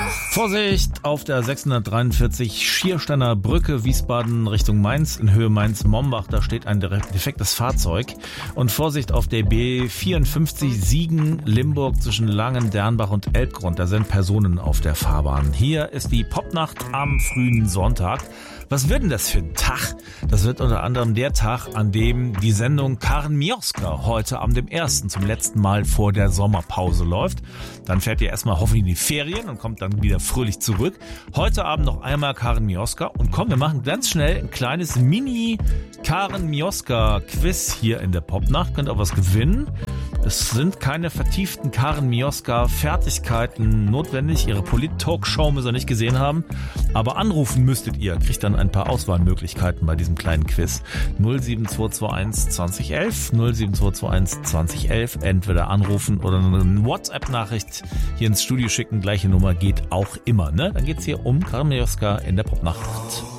Vorsicht auf der 643 Schiersteiner Brücke, Wiesbaden Richtung Mainz, in Höhe Mainz-Mombach, da steht ein defektes Fahrzeug. Und Vorsicht auf der B54 Siegen-Limburg zwischen Langen-Dernbach und Elbgrund, da sind Personen auf der Fahrbahn. Hier ist die Popnacht am frühen Sonntag. Was wird denn das für ein Tag? Das wird unter anderem der Tag, an dem die Sendung Karen Mioska heute am dem 1. zum letzten Mal vor der Sommerpause läuft. Dann fährt ihr erstmal hoffentlich in die Ferien und kommt dann wieder fröhlich zurück. Heute Abend noch einmal Karen Mioska. Und komm, wir machen ganz schnell ein kleines Mini-Karen Mioska-Quiz hier in der Popnacht. Könnt auch was gewinnen. Es sind keine vertieften Karen Mioska-Fertigkeiten notwendig. Ihre Polit-Talkshow müsst ihr nicht gesehen haben. Aber anrufen müsstet ihr. Kriegt dann ein paar Auswahlmöglichkeiten bei diesem kleinen Quiz. 07221 2011, 07221 2011. Entweder anrufen oder eine WhatsApp-Nachricht hier ins Studio schicken. Gleiche Nummer geht auch immer, ne? Dann geht's hier um Karen Mioska in der Popnacht.